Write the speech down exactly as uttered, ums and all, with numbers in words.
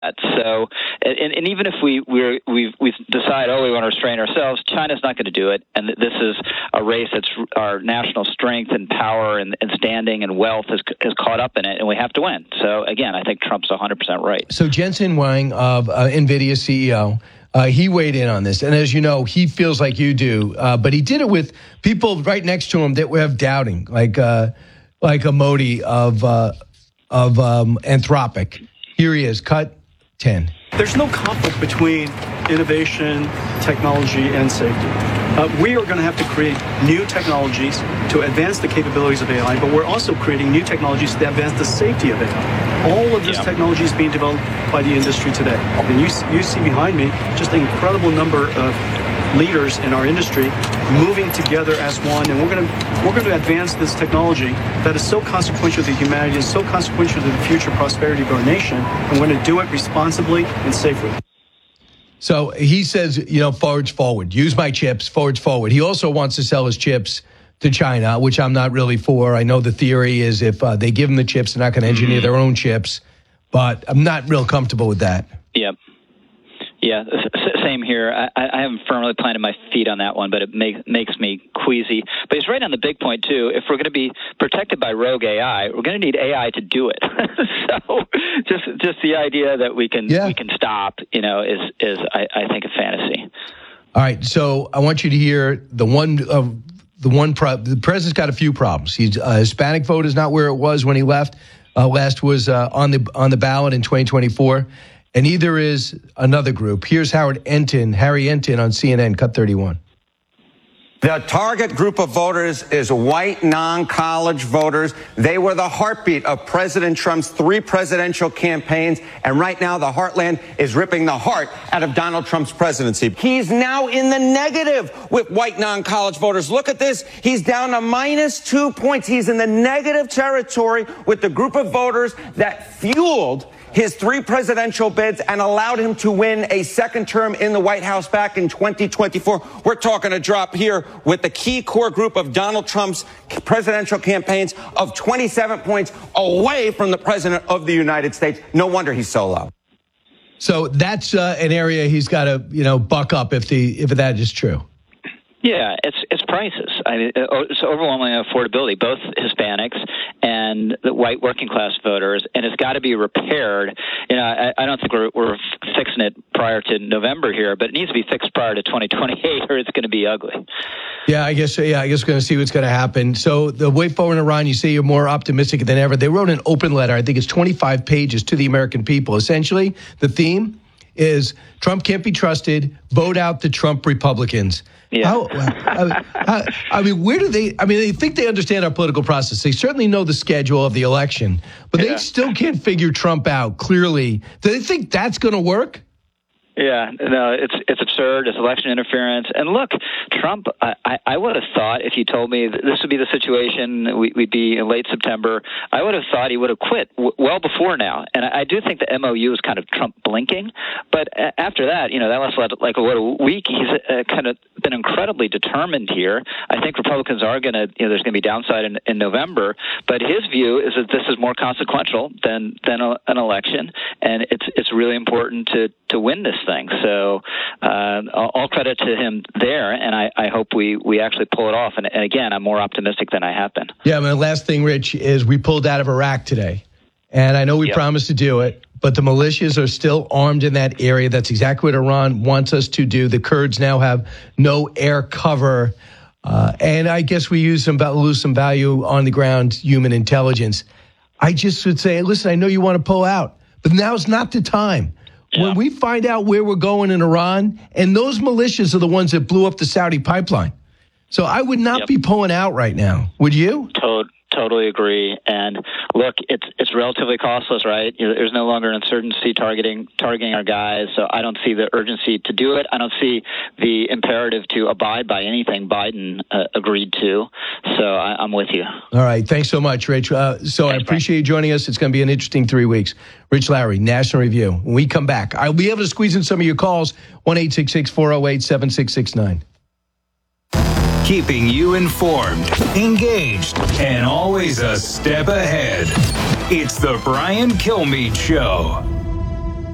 So, and, and even if we we're, we we decide, oh, we want to restrain ourselves, China's not going to do it. And this is a race that's our national strength and power and, and standing and wealth is, is caught up in it, and we have to win. So, again, I think Trump's one hundred percent right. So Jensen Huang of uh, NVIDIA C E O, uh, he weighed in on this. And as you know, he feels like you do. Uh, but he did it with people right next to him that have doubting, like uh, like a Modi of, uh, of um, Anthropic. Here he is, cut ten. There's no conflict between innovation, technology, and safety. Uh, we are going to have to create new technologies to advance the capabilities of A I, but we're also creating new technologies to advance the safety of A I. All of this yeah. technology is being developed by the industry today. And you, you see behind me just an incredible number of leaders in our industry moving together as one, and we're going to we're going to advance this technology that is so consequential to humanity, is so consequential to the future prosperity of our nation, and we're going to do it responsibly and safely. So he says, you know, forwards forward. Use my chips, forwards forward. He also wants to sell his chips to China, which I'm not really for. I know the theory is if uh, they give them the chips, they're not going to engineer their own chips, but I'm not real comfortable with that. Yep. Yeah, same here. I, I haven't firmly planted my feet on that one, but it make, makes me queasy. But he's right on the big point, too. If we're going to be protected by rogue A I, we're going to need A I to do it. So just just the idea that we can yeah. we can stop, you know, is, is I, I think, a fantasy. All right, so I want you to hear the one uh, the one pro- the president's got a few problems. He's uh, Hispanic vote is not where it was when he left. Uh, last was uh, on the on the ballot in twenty twenty-four. And neither is another group. Here's Howard Enton, Harry Enton on C N N, cut thirty-one. The target group of voters is white, non-college voters. They were the heartbeat of President Trump's three presidential campaigns. And right now, the heartland is ripping the heart out of Donald Trump's presidency. He's now in the negative with white, non-college voters. Look at this. He's down to minus two points. He's in the negative territory with the group of voters that fueled his three presidential bids and allowed him to win a second term in the White House back in twenty twenty-four. We're talking a drop here with the key core group of Donald Trump's presidential campaigns of twenty-seven points away from the president of the United States. No wonder he's so low. So that's uh, an area he's got to, you know, buck up if the if that is true. Yeah, it's it's prices. I mean, it's overwhelming affordability, both Hispanics and the white working class voters, and it's got to be repaired. You know, I, I don't think we're, we're fixing it prior to November here, but it needs to be fixed prior to twenty twenty-eight, or it's going to be ugly. Yeah, I guess. Yeah, I guess we're going to see what's going to happen. So the way forward in Iran, you say you're more optimistic than ever. They wrote an open letter. I think it's twenty-five pages to the American people. Essentially, the theme is Trump can't be trusted. Vote out the Trump Republicans. Yeah. How, I, I, I mean, where do they? I mean, they think they understand our political process. They certainly know the schedule of the election, but yeah. they still can't figure Trump out clearly. Do they think that's going to work? Yeah, no, it's it's absurd. It's election interference. And look, Trump, I, I would have thought if you told me that this would be the situation, we, we'd be in late September, I would have thought he would have quit w- well before now. And I, I do think the M O U is kind of Trump blinking. But a- after that, you know, that lasted like what, a week. He's uh, kind of been incredibly determined here. I think Republicans are going to, you know, there's going to be downside in, in November. But his view is that this is more consequential than than a, an election, and it's it's really important to to win this thing. So uh, all credit to him there, and I, I hope we, we actually pull it off. And, and again, I'm more optimistic than I have been. Yeah, my last thing, Rich, is we pulled out of Iraq today. And I know we yep. promised to do it, but the militias are still armed in that area. That's exactly what Iran wants us to do. The Kurds now have no air cover. Uh, and I guess we use some lose some value on the ground human intelligence. I just would say, listen, I know you want to pull out, but now's not the time. Yeah. When we find out where we're going in Iran, and those militias are the ones that blew up the Saudi pipeline. So I would not yep. be pulling out right now. Would you? Totally. Totally agree. And look, it's it's relatively costless, right? There's no longer uncertainty targeting targeting our guys. So I don't see the urgency to do it. I don't see the imperative to abide by anything Biden uh, agreed to. So I, I'm with you. All right. Thanks so much, Rich. Uh, so Thanks, I appreciate Brian. you joining us. It's going to be an interesting three weeks. Rich Lowry, National Review. When we come back, I'll be able to squeeze in some of your calls. one eight six six, four oh eight, seven six six nine. Keeping you informed, engaged, and always a step ahead. It's the Brian Kilmeade Show.